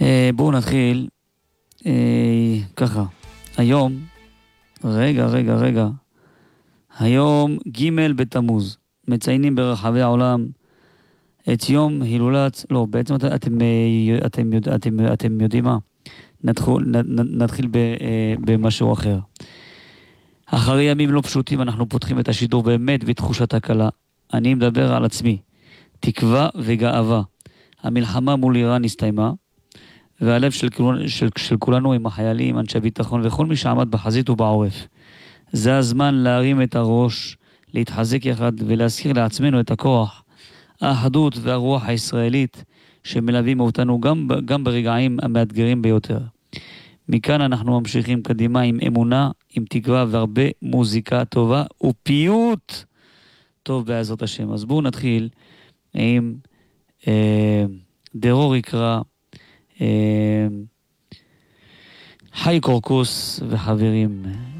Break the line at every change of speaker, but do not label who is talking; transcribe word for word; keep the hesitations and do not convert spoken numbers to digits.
בואו נתחיל ככה. היום, רגע, רגע, רגע. היום ג' בתמוז. מציינים ברחבי העולם את יום הילולת, לא, בעצם אתם, אתם, אתם, אתם, אתם יודעים מה? נתחיל, נתחיל במשהו אחר. אחרי ימים לא פשוטים אנחנו פותחים את השידור באמת בתחושת הקלה. אני מדבר על עצמי. תקווה וגאווה. המלחמה מול איראן הסתיימה, והלב של, של, של כולנו עם החיילים, אנשי ביטחון וכל מי שעמד בחזית ובעורף. זה הזמן להרים את הראש, להתחזק יחד ולהזכיר לעצמנו את הכוח, האחדות והרוח הישראלית שמלווים אותנו גם, גם ברגעים המאתגרים ביותר. מכאן אנחנו ממשיכים קדימה עם אמונה, עם תקווה והרבה מוזיקה טובה ופיוט טוב בעזרת השם. אז בואו נתחיל עם אה, דרור יקרא, אה, חי קורקוס וחברים.